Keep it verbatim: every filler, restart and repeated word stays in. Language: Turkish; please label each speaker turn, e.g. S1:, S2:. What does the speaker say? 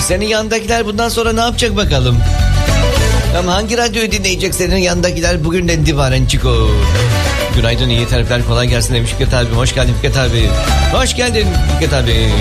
S1: Senin yanındakiler bundan sonra ne yapacak bakalım? Ama hangi radyoyu dinleyecek senin yanındakiler bugünden itibaren Çiko? Günaydın, iyi tarifler, kolay gelsin demiş Fikret abi. Hoş geldin Fikret abi. Hoş geldin Fikret abi.